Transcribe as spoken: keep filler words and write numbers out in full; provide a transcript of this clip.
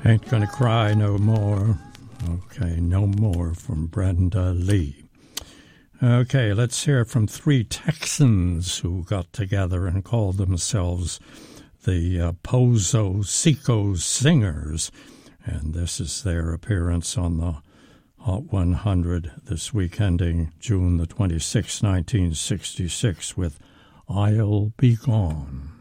Ain't Gonna Cry No More. Okay, No More from Brenda Lee. Okay, let's hear from three Texans who got together and called themselves the uh, Pozo Seco Singers. And this is their appearance on the Hot one hundred this week, ending June the twenty-sixth, nineteen sixty-six, with I'll Be Gone.